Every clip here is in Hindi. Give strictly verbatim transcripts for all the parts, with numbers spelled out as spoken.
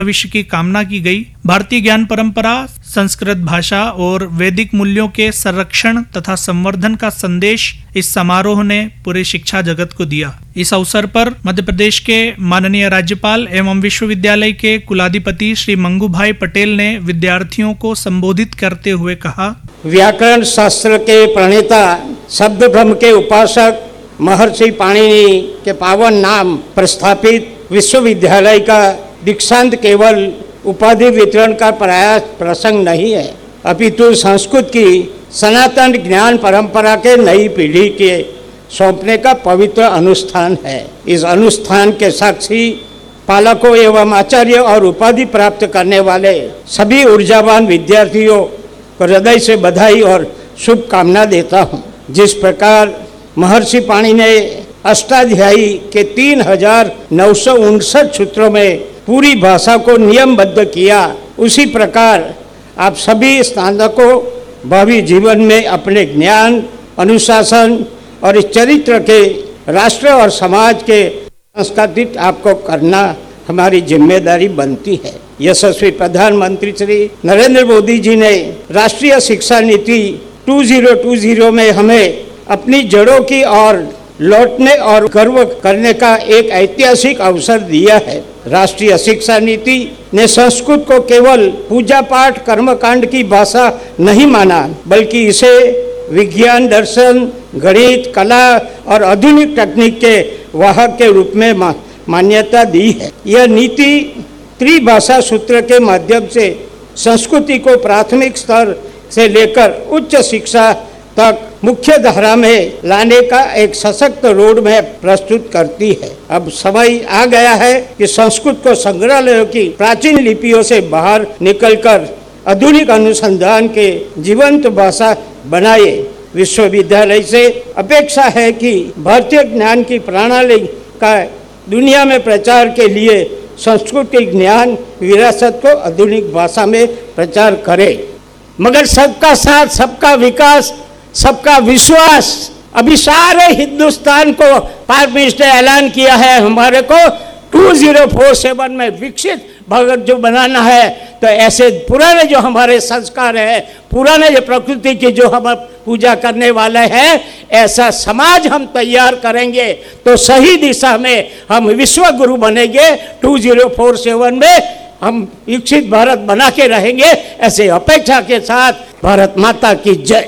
भविष्य की कामना की गई। भारतीय ज्ञान परंपरा, संस्कृत भाषा और वैदिक मूल्यों के संरक्षण तथा संवर्धन का संदेश इस समारोह ने पूरे शिक्षा जगत को दिया। इस अवसर पर मध्य प्रदेश के माननीय राज्यपाल एवं विश्वविद्यालय के कुलाधिपति श्री मंगूभाई पटेल ने विद्यार्थियों को संबोधित करते हुए कहा, व्याकरण शास्त्र के प्रणेता, शब्द ब्रह्म के उपासक महर्षि पाणिनि के पावन नाम प्रस्थापित विश्वविद्यालय का दीक्षांत केवल उपाधि वितरण का प्रयास प्रसंग नहीं है, अपितु संस्कृत की सनातन ज्ञान परंपरा के नई पीढ़ी के सौंपने का पवित्र अनुष्ठान है। इस अनुष्ठान के साक्षी पालकों एवं आचार्य और उपाधि प्राप्त करने वाले सभी ऊर्जावान विद्यार्थियों को हृदय से बधाई और शुभकामना देता हूँ। जिस प्रकार महर्षि पाणिनि ने अष्टाध्यायी के तीन हजार नौ सौ उनसठ सूत्रों में पूरी भाषा को नियमबद्ध किया, उसी प्रकार आप सभी स्नातकों भावी जीवन में अपने ज्ञान, अनुशासन और इस चरित्र के राष्ट्र और समाज के संस्कारित आपको करना हमारी जिम्मेदारी बनती है। यशस्वी प्रधानमंत्री श्री नरेंद्र मोदी जी ने राष्ट्रीय शिक्षा नीति दो हज़ार बीस में हमें अपनी जड़ों की ओर लौटने और गर्व करने का एक ऐतिहासिक अवसर दिया है। राष्ट्रीय शिक्षा नीति ने संस्कृत को केवल पूजा पाठ कर्मकांड की भाषा नहीं माना, बल्कि इसे विज्ञान, दर्शन, गणित, कला और आधुनिक तकनीक के वाहक के रूप में मा, मान्यता दी है। यह नीति त्रिभाषा सूत्र के माध्यम से संस्कृति को प्राथमिक स्तर से लेकर उच्च शिक्षा तक मुख्य धारा में लाने का एक सशक्त रोड मैप प्रस्तुत करती है। अब समय आ गया है कि संस्कृत को संग्रहालयों की प्राचीन लिपियों से बाहर निकलकर आधुनिक अनुसंधान के जीवंत भाषा बनाए। विश्वविद्यालय से अपेक्षा है कि भारतीय ज्ञान की प्रणाली का दुनिया में प्रचार के लिए संस्कृत के ज्ञान विरासत को आधुनिक भाषा में प्रचार करे। मगर सबका साथ, सबका विकास, सबका विश्वास, अभी सारे हिंदुस्तान को प्राइम मिनिस्टर ऐलान किया है हमारे को दो हज़ार सैंतालीस में विकसित भारत जो बनाना है। तो ऐसे पुराने जो हमारे संस्कार है, पुराने जो प्रकृति की जो हम पूजा करने वाले हैं, ऐसा समाज हम तैयार करेंगे तो सही दिशा में हम विश्व गुरु बनेंगे। दो हज़ार सैंतालीस में हम विकसित भारत बना के रहेंगे, ऐसे अपेक्षा के साथ भारत माता की जय।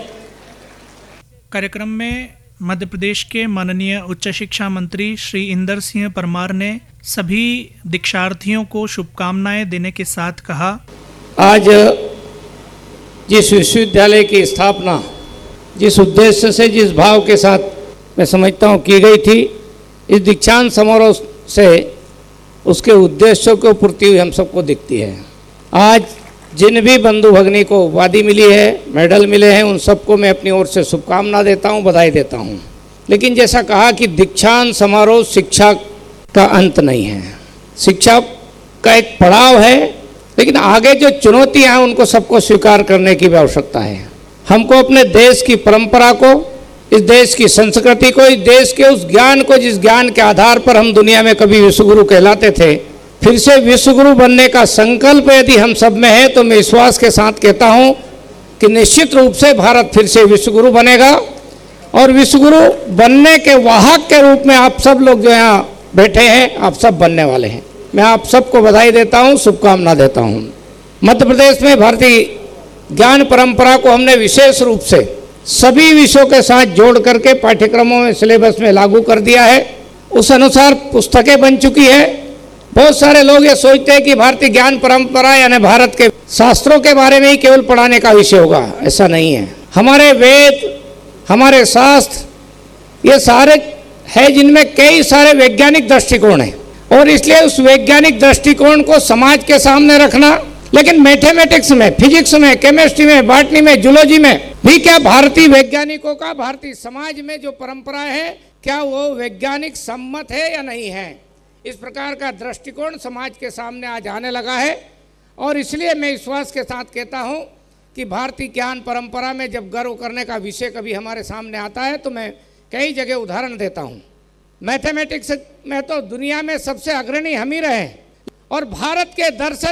कार्यक्रम में मध्य प्रदेश के माननीय उच्च शिक्षा मंत्री श्री इंदर सिंह परमार ने सभी दीक्षार्थियों को शुभकामनाएं देने के साथ कहा, आज जिस विश्वविद्यालय की स्थापना जिस उद्देश्य से, जिस भाव के साथ मैं समझता हूँ की गई थी, इस दीक्षांत समारोह से उसके उद्देश्यों को पूर्ति हुई हम सबको दिखती है। आज जिन भी बंधु भगिनी को उपाधि मिली है, मेडल मिले हैं, उन सबको मैं अपनी ओर से शुभकामना देता हूं, बधाई देता हूं। लेकिन जैसा कहा कि दीक्षांत समारोह शिक्षा का अंत नहीं है, शिक्षा का एक पड़ाव है, लेकिन आगे जो चुनौतियां हैं उनको सबको स्वीकार करने की भी आवश्यकता है। हमको अपने देश की परंपरा को, इस देश की संस्कृति को, इस देश के उस ज्ञान को, जिस ज्ञान के आधार पर हम दुनिया में कभी विश्वगुरु कहलाते थे, फिर से विश्वगुरु बनने का संकल्प यदि हम सब में है तो मैं विश्वास के साथ कहता हूं कि निश्चित रूप से भारत फिर से विश्वगुरु बनेगा। और विश्वगुरु बनने के वाहक के रूप में आप सब लोग जो यहाँ बैठे हैं, आप सब बनने वाले हैं। मैं आप सबको बधाई देता हूं, शुभकामना देता हूं। मध्य प्रदेश में भारतीय ज्ञान परंपरा को हमने विशेष रूप से सभी विषयों के साथ जोड़ करके पाठ्यक्रमों में, सिलेबस में लागू कर दिया है। उस अनुसार पुस्तकें बन चुकी है। बहुत सारे लोग ये सोचते हैं कि भारतीय ज्ञान परंपरा यानी भारत के शास्त्रों के बारे में ही केवल पढ़ाने का विषय होगा, ऐसा नहीं है। हमारे वेद, हमारे शास्त्र, ये सारे है जिनमें कई सारे वैज्ञानिक दृष्टिकोण हैं, और इसलिए उस वैज्ञानिक दृष्टिकोण को समाज के सामने रखना। लेकिन मैथमेटिक्स में, फिजिक्स में, केमिस्ट्री में, बॉटनी में, जूलॉजी में भी क्या भारतीय वैज्ञानिकों का, भारतीय समाज में जो परंपरा है, क्या वो वैज्ञानिक सम्मत है या नहीं है, इस प्रकार का दृष्टिकोण समाज के सामने आज आने लगा है। और इसलिए मैं विश्वास के साथ कहता हूं कि भारतीय ज्ञान परंपरा में जब गर्व करने का विषय कभी हमारे सामने आता है तो मैं कई जगह उदाहरण देता हूं। मैथमेटिक्स में तो दुनिया में सबसे अग्रणी हम ही रहे, और भारत के दर्शन